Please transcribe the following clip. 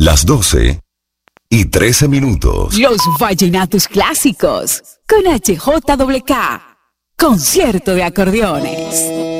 Las 12:13. Los vallenatos clásicos con HJWK. Concierto de acordeones.